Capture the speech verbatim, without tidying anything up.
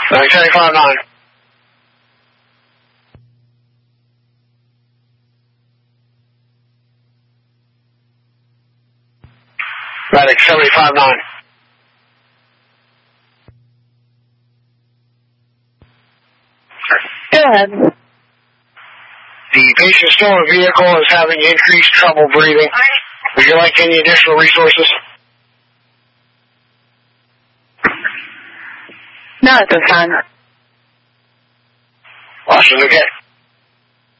nine seventy-five nine. Medic seventy-five nine. Go ahead. The patient still in the vehicle is having increased trouble breathing. Would you like any additional resources? Not at this time. Awesome, okay.